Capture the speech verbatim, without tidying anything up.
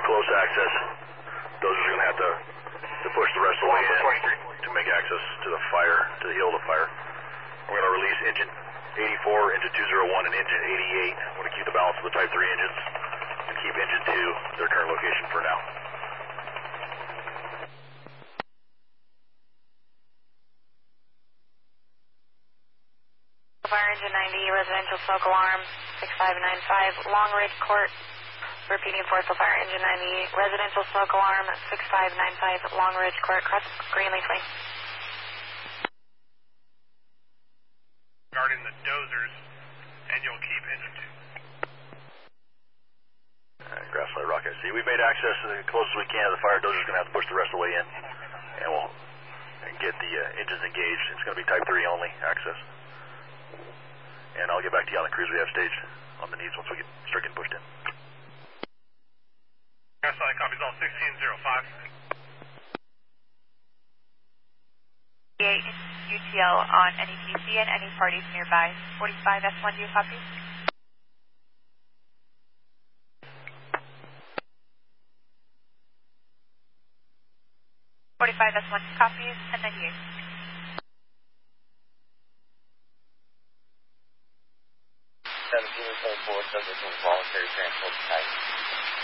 close access. Dozer's going to have to, to push the rest of the way in to make access to the fire, to the hill of the fire. We're going to release engine eighty-four, engine two oh one, and engine eighty-eight. I'm going to keep the balance of the Type three engines and keep engine two their current location for now. Fire engine ninety, residential smoke alarm, six five nine five, Long Ridge Court. Repeating for fire engine ninety, residential smoke alarm, six five nine five, Long Ridge Court, cross Greenlee twenty. Regarding the dozers, and you'll keep engine two. Alright, Grasslight Rock, I see. We've made access as close as we can to the fire. Dozer's going to have to push the rest of the way in, and we'll and get the uh, engines engaged. It's going to be Type three only access. And I'll get back to you on the crews we have staged on the needs once we get start getting pushed in. Grasslight copies all sixteen oh five. eight U T L on any P C and any parties nearby. forty-five S one, do you copy? forty-five S one copies, and then you. seventeen point four, subject to voluntary transport type.